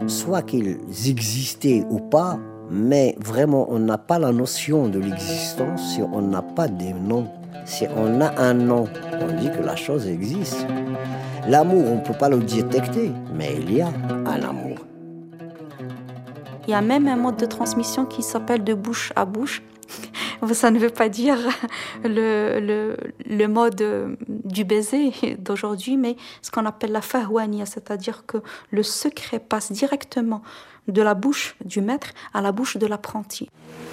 soit qu'ils existaient ou pas, mais vraiment on n'a pas la notion de l'existence si on n'a pas des noms. Si on a un nom, on dit que la chose existe. L'amour, on ne peut pas le détecter, mais il y a un amour. Il y a même un mode de transmission qui s'appelle de bouche à bouche. Ça ne veut pas dire le mode du baiser d'aujourd'hui, mais ce qu'on appelle la fahouania, c'est-à-dire que le secret passe directement de la bouche du maître à la bouche de l'apprenti.